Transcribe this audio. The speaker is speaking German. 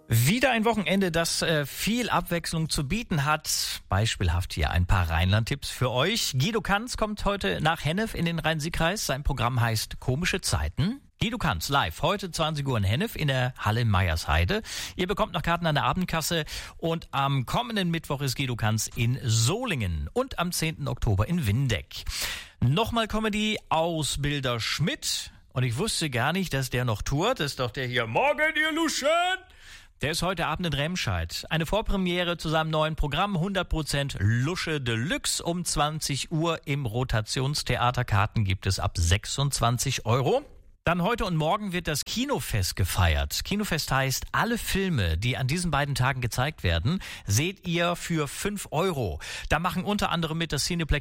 Wieder ein Wochenende, das viel Abwechslung zu bieten hat. Beispielhaft hier ein paar Rheinland-Tipps für euch. Guido Kanz kommt heute nach Hennef in den Rhein-Sieg-Kreis. Sein Programm heißt Komische Zeiten. Guido Kanz live, heute 20 Uhr in Hennef in der Halle in Meyersheide. Ihr bekommt noch Karten an der Abendkasse und am kommenden Mittwoch ist Guido Kanz in Solingen und am 10. Oktober in Windeck. Nochmal Comedy Ausbilder Schmidt. Und ich wusste gar nicht, dass der noch tourt. Das ist doch der hier. Morgen, ihr Luschen! Der ist heute Abend in Remscheid. Eine Vorpremiere zu seinem neuen Programm 100% Lusche Deluxe um 20 Uhr im Rotationstheater. Karten gibt es ab 26 Euro. Dann heute und morgen wird das Kinofest gefeiert. Kinofest heißt, alle Filme, die an diesen beiden Tagen gezeigt werden, seht ihr für 5 Euro. Da machen unter anderem mit das Cineplex